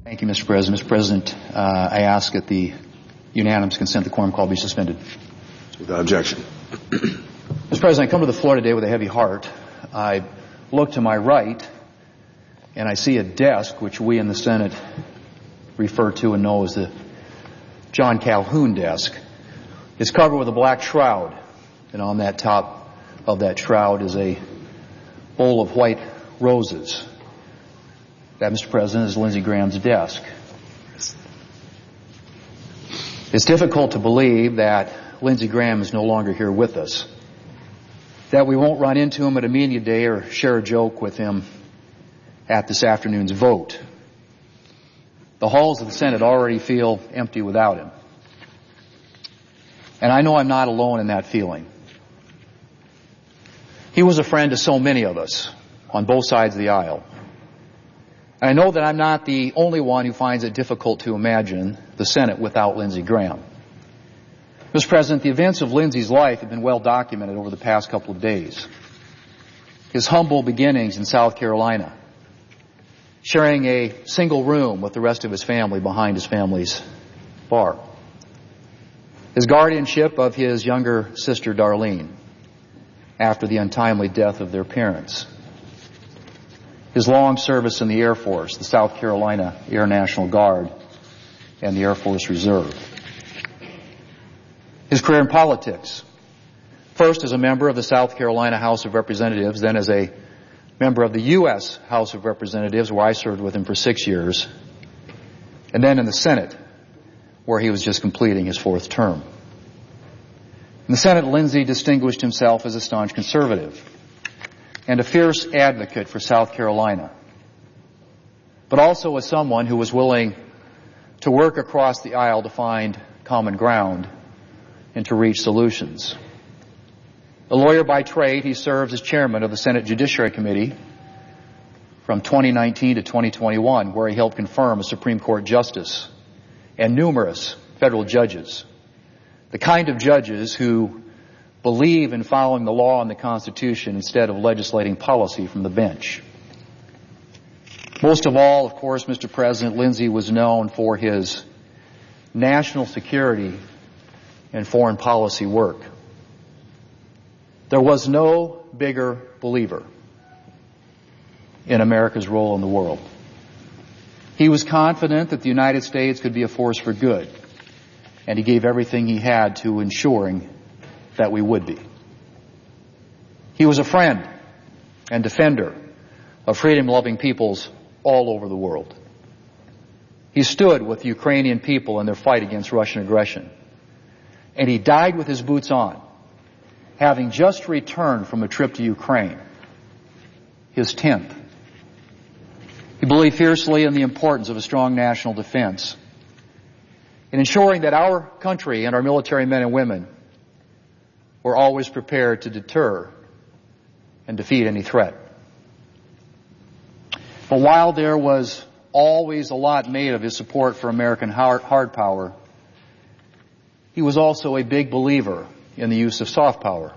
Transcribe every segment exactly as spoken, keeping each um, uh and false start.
Thank you, Mister President. Mister President, uh, I ask that the unanimous consent the quorum call be suspended. Without objection. Mister President, I come to the floor today with a heavy heart. I look to my right, and I see a desk which we in the Senate refer to and know as the John Calhoun desk. It's covered with a black shroud, and on that top of that shroud is a bowl of white roses. That, Mister President, is Lindsey Graham's desk. It's difficult to believe that Lindsey Graham is no longer here with us, that we won't run into him at a media day or share a joke with him at this afternoon's vote. The halls of the Senate already feel empty without him. And I know I'm not alone in that feeling. He was a friend to so many of us on both sides of the aisle. And I know that I'm not the only one who finds it difficult to imagine the Senate without Lindsey Graham. Mister President, the events of Lindsey's life have been well documented over the past couple of days. His humble beginnings in South Carolina, sharing a single room with the rest of his family behind his family's bar. His guardianship of his younger sister, Darlene, after the untimely death of their parents. His long service in the Air Force, the South Carolina Air National Guard, and the Air Force Reserve. His career in politics, first as a member of the South Carolina House of Representatives, then as a member of the U S House of Representatives, where I served with him for six years, and then in the Senate, where he was just completing his fourth term. In the Senate, Lindsey distinguished himself as a staunch conservative and a fierce advocate for South Carolina, but also as someone who was willing to work across the aisle to find common ground and to reach solutions. A lawyer by trade, he serves as chairman of the Senate Judiciary Committee from twenty nineteen to twenty twenty-one, where he helped confirm a Supreme Court justice and numerous federal judges, the kind of judges who believe in following the law and the Constitution instead of legislating policy from the bench. Most of all, of course, Mister President, Lindsey was known for his national security and foreign policy work. There was no bigger believer in America's role in the world. He was confident that the United States could be a force for good, and he gave everything he had to ensuring that we would be. He was a friend and defender of freedom-loving peoples all over the world. He stood with the Ukrainian people in their fight against Russian aggression, and he died with his boots on, having just returned from a trip to Ukraine, his tenth. He believed fiercely in the importance of a strong national defense, in ensuring that our country and our military men and women were always prepared to deter and defeat any threat. But while there was always a lot made of his support for American hard, hard power, he was also a big believer in the use of soft power.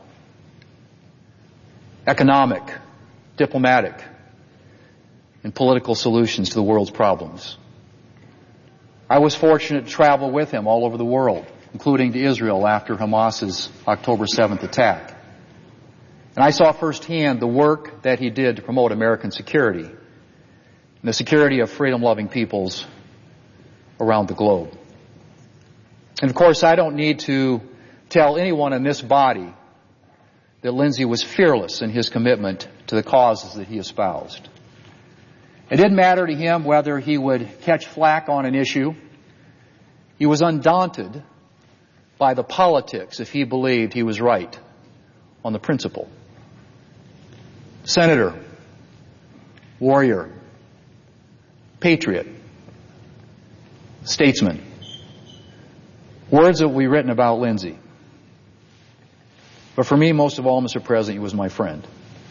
Economic, diplomatic, and political solutions to the world's problems. I was fortunate to travel with him all over the world, including to Israel after Hamas's October seventh attack. And I saw firsthand the work that he did to promote American security and the security of freedom-loving peoples around the globe. And of course, I don't need to tell anyone in this body that Lindsey was fearless in his commitment to the causes that he espoused. It didn't matter to him whether he would catch flack on an issue. He was undaunted by the politics if he believed he was right on the principle. Senator, warrior, patriot, statesman. Words that will be written about Lindsey. But for me, most of all, Mister President, he was my friend.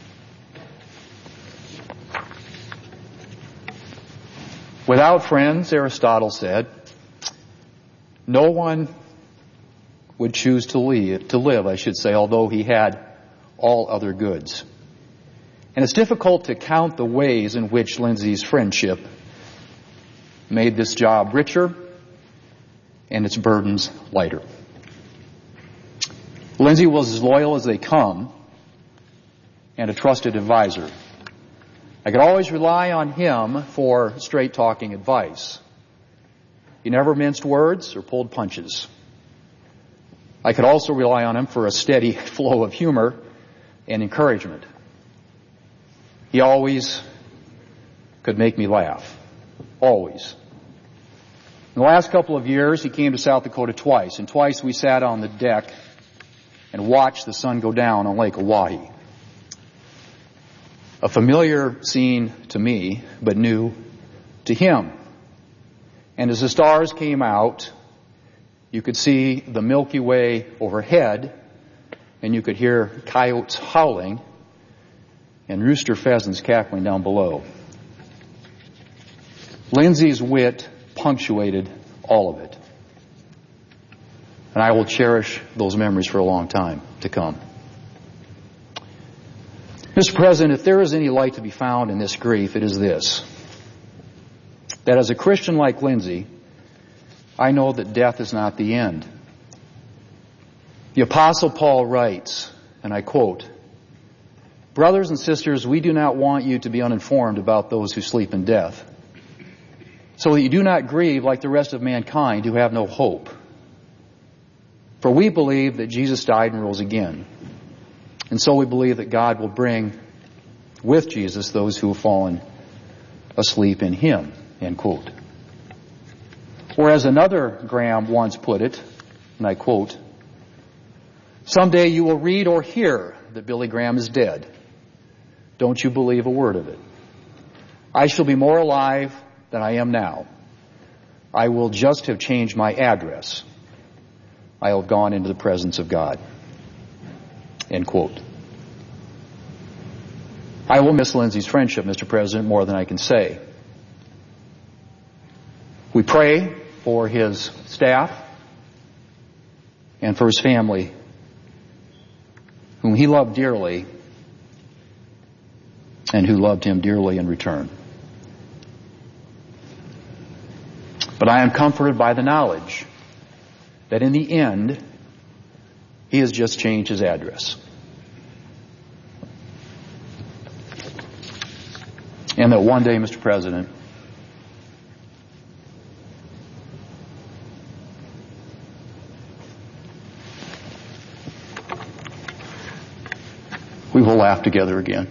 Without friends, Aristotle said, no one would choose to live, to live, I should say, although he had all other goods. And it's difficult to count the ways in which Lindsey's friendship made this job richer and its burdens lighter. Lindsay was as loyal as they come and a trusted advisor. I could always rely on him for straight-talking advice. He never minced words or pulled punches. I could also rely on him for a steady flow of humor and encouragement. He always could make me laugh. Always. In the last couple of years, he came to South Dakota twice, and twice we sat on the deck and watched the sun go down on Lake Oahe. A familiar scene to me, but new to him. And as the stars came out, you could see the Milky Way overhead, and you could hear coyotes howling and rooster pheasants cackling down below. Lindsay's wit punctuated all of it. And I will cherish those memories for a long time to come. Mister President, if there is any light to be found in this grief, it is this. That as a Christian like Lindsay, I know that death is not the end. The Apostle Paul writes, and I quote, "Brothers and sisters, we do not want you to be uninformed about those who sleep in death, so that you do not grieve like the rest of mankind who have no hope. For we believe that Jesus died and rose again. And so we believe that God will bring with Jesus those who have fallen asleep in Him." End quote. Or as another Graham once put it, and I quote, "Someday you will read or hear that Billy Graham is dead. Don't you believe a word of it. I shall be more alive than I am now. I will just have changed my address. I have gone into the presence of God." End quote. I will miss Lindsay's friendship, Mister President, more than I can say. We pray for his staff and for his family, whom he loved dearly and who loved him dearly in return. But I am comforted by the knowledge that in the end, he has just changed his address. And that one day, Mister President, we will laugh together again.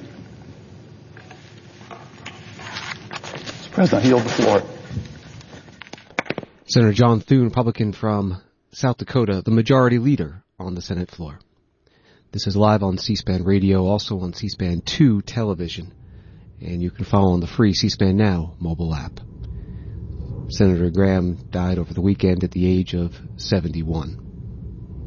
Mister President, I yield the floor. Senator John Thune, Republican from South Dakota, the majority leader on the Senate floor. This is live on C-SPAN Radio, also on C-SPAN two television, and you can follow on the free C-SPAN Now mobile app. Senator Graham died over the weekend at the age of seventy-one.